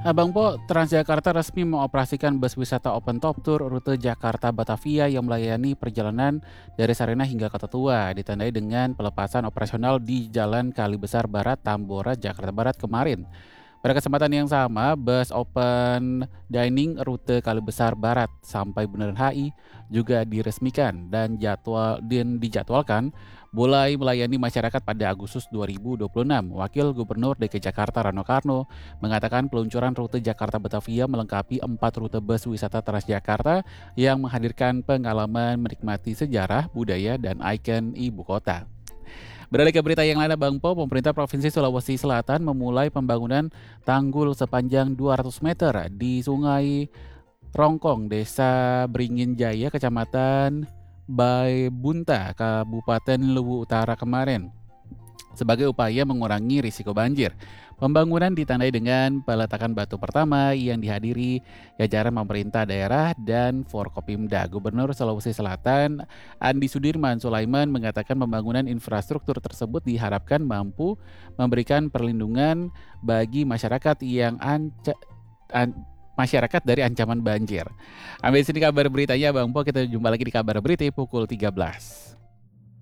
Abang Po, Transjakarta resmi mengoperasikan bus wisata open top tour rute Jakarta Batavia yang melayani perjalanan dari Sarinah hingga Kota Tua, ditandai dengan pelepasan operasional di Jalan Kali Besar Barat, Tambora, Jakarta Barat kemarin. Pada kesempatan yang sama, bus open dining rute Kali Besar Barat sampai Bundaran HI juga diresmikan dan dijadwalkan mulai melayani masyarakat pada Agustus 2026. Wakil Gubernur DKI Jakarta Rano Karno mengatakan peluncuran rute Jakarta Batavia melengkapi 4 rute bus wisata Transjakarta yang menghadirkan pengalaman menikmati sejarah, budaya, dan ikon ibu kota. Beralih ke berita yang lain, Bang Po, pemerintah Provinsi Sulawesi Selatan memulai pembangunan tanggul sepanjang 200 meter di Sungai Rongkong, Desa Beringin Jaya, Kecamatan Baibunta, Kabupaten Luwu Utara kemarin, sebagai upaya mengurangi risiko banjir. Pembangunan ditandai dengan peletakan batu pertama yang dihadiri jajaran pemerintah daerah dan Forkopimda. Gubernur Sulawesi Selatan Andi Sudirman Sulaiman mengatakan pembangunan infrastruktur tersebut diharapkan mampu memberikan perlindungan bagi masyarakat masyarakat dari ancaman banjir. Ambil sini kabar beritanya, Bang Po. Kita jumpa lagi di kabar berita pukul 13.